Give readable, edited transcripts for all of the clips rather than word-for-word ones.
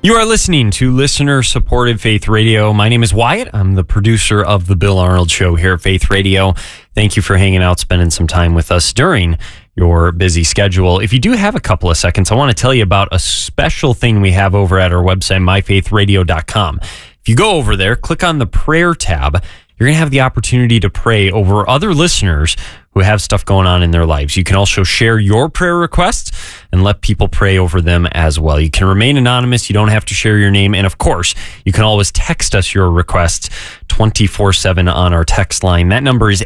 You are listening to listener-supported Faith Radio. My name is Wyatt. I'm the producer of The Bill Arnold Show here at Faith Radio. Thank you for hanging out, spending some time with us during your busy schedule. If you do have a couple of seconds, I want to tell you about a special thing we have over at our website, myfaithradio.com. If you go over there, click on the prayer tab, you're going to have the opportunity to pray over other listeners who have stuff going on in their lives. You can also share your prayer requests and let people pray over them as well. You can remain anonymous. You don't have to share your name. And of course, you can always text us your requests 24/7 on our text line. That number is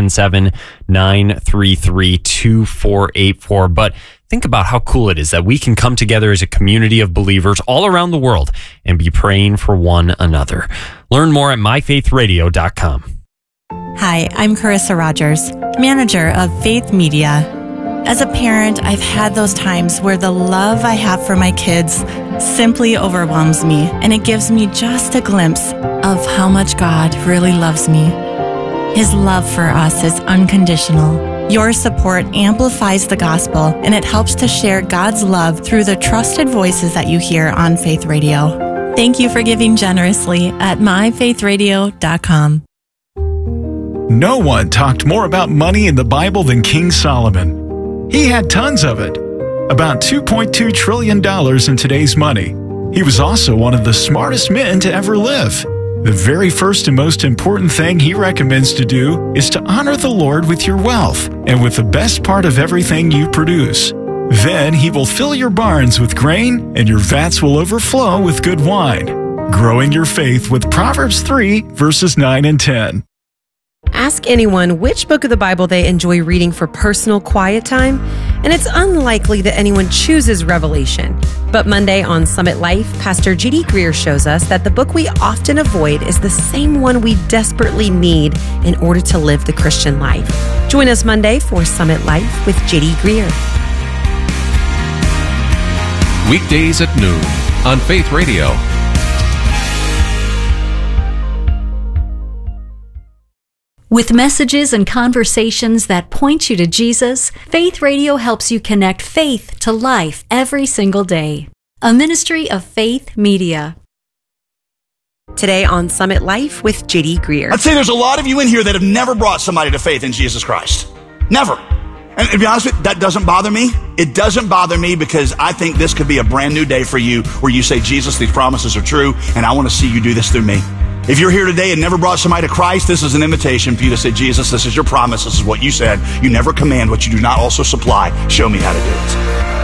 877-933-2484. But think about how cool it is that we can come together as a community of believers all around the world and be praying for one another. Learn more at myfaithradio.com. Hi, I'm Carissa Rogers, manager of Faith Media. As a parent, I've had those times where the love I have for my kids simply overwhelms me, and it gives me just a glimpse of how much God really loves me. His love for us is unconditional. Your support amplifies the gospel, and it helps to share God's love through the trusted voices that you hear on Faith Radio. Thank you for giving generously at myfaithradio.com. No one talked more about money in the Bible than King Solomon. He had tons of it, about $2.2 trillion in today's money. He was also one of the smartest men to ever live. The very first and most important thing he recommends to do is to honor the Lord with your wealth and with the best part of everything you produce. Then he will fill your barns with grain and your vats will overflow with good wine. Growing your faith with Proverbs 3, verses 9 and 10. Ask anyone which book of the Bible they enjoy reading for personal quiet time, and it's unlikely that anyone chooses Revelation. But Monday on Summit Life, Pastor J.D. Greer shows us that the book we often avoid is the same one we desperately need in order to live the Christian life. Join us Monday for Summit Life with J.D. Greer. Weekdays at noon on Faith Radio. With messages and conversations that point you to Jesus, Faith Radio helps you connect faith to life every single day. A ministry of Faith Media. Today on Summit Life with J.D. Greer. I'd say there's a lot of you in here that have never brought somebody to faith in Jesus Christ. Never. And to be honest with you, that doesn't bother me. It doesn't bother me because I think this could be a brand new day for you where you say, Jesus, these promises are true, and I want to see you do this through me. If you're here today and never brought somebody to Christ, this is an invitation for you to say, Jesus, this is your promise. This is what you said. You never command what you do not also supply. Show me how to do it.